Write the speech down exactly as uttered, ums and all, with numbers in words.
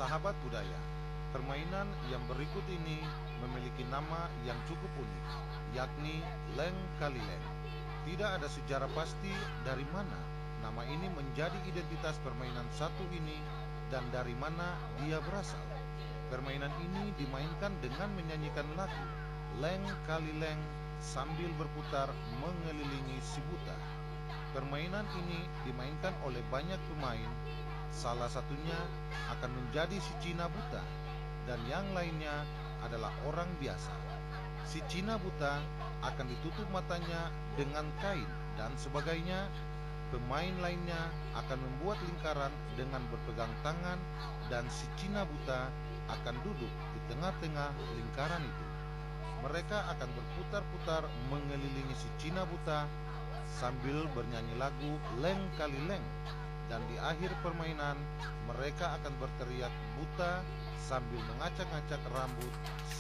Sahabat budaya, permainan yang berikut ini memiliki nama yang cukup unik, yakni Leng Kali Leng. Tidak ada sejarah pasti dari mana nama ini menjadi identitas permainan satu ini dan dari mana dia berasal. Permainan ini dimainkan dengan menyanyikan lagu Leng Kali Leng sambil berputar mengelilingi si buta. Permainan ini dimainkan oleh banyak pemain. Salah satunya akan menjadi si Cina buta dan yang lainnya adalah orang biasa. Si Cina buta akan ditutup matanya dengan kain dan sebagainya. Pemain lainnya akan membuat lingkaran dengan berpegang tangan dan si Cina buta akan duduk di tengah-tengah lingkaran itu. Mereka akan berputar-putar mengelilingi si Cina buta sambil bernyanyi lagu Leng Kali Leng. Dan di akhir permainan mereka akan berteriak buta sambil mengacak-ngacak rambut